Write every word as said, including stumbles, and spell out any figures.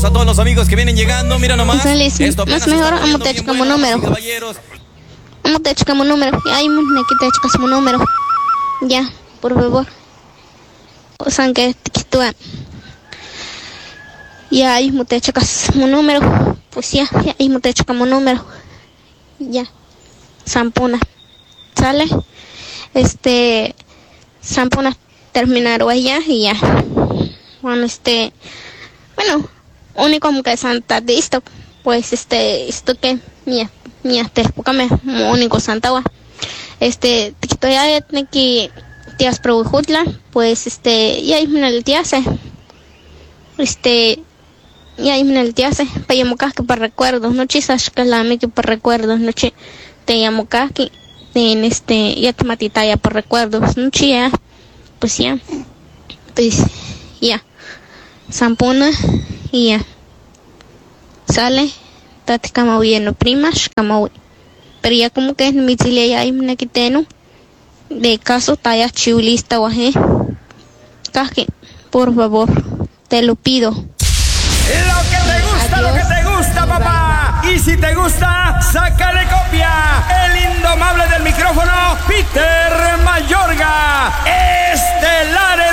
a todos los amigos que vienen llegando. Mira nomás. Esto más mejor, amo te checamos número. Amo te checamos número. Ay, aquí te checamos número. Ya, por favor. O sea, que tú. Ya, ahí te checas un número. Pues ya, ya, ahí te checamos número. Ya. Sampuna. ¿Sale? Este. Sampuna terminaron allá y ya. Bueno, este. Bueno, único que Santa de esto. Pues este. Esto que. Mía. Mía, te me único Santa. Este. Te quito ya que. Tías pro Jutla. Pues este. Y ahí me el tía hace. Este. Y ahí me el tía hace. Para llamo que para recuerdos. No chisas que la me que para recuerdos. No che. Te llamo que. En este. Ya te matita ya por recuerdos. No chía. Pues ya. Pues ya. Sampuna. Y ya. Sale. Tate kama huyendo primas. Kama huy. Pero ya como que es mi chile ya ahí me quiteno. De caso talla chulista guaje. Caje. Por favor. Te lo pido. Lo que te gusta, Adiós. Lo que te gusta, papá. Y si te gusta, sácale copia. El indomable del micrófono, Peter Mayorga. ¡Eh!